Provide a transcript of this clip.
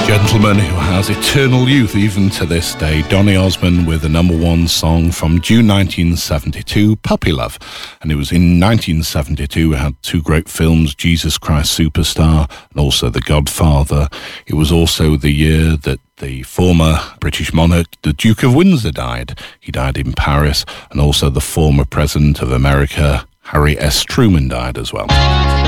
Gentleman who has eternal youth even to this day, Donny Osmond with the #1 song from June 1972, Puppy Love. And it was in 1972 we had two great films, Jesus Christ Superstar and also The Godfather. It was also the year that the former British monarch, the Duke of Windsor, died. He died in Paris, and also the former President of America, Harry S. Truman, died as well.